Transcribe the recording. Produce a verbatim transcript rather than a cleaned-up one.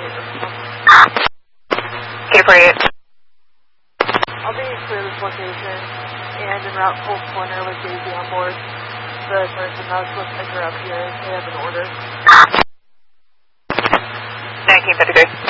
K forty-eight. I'll be clear this location and en route Cold Corner with Daisy on board. The person that was supposed to pick her up here, they have an order. nineteen fifty-three.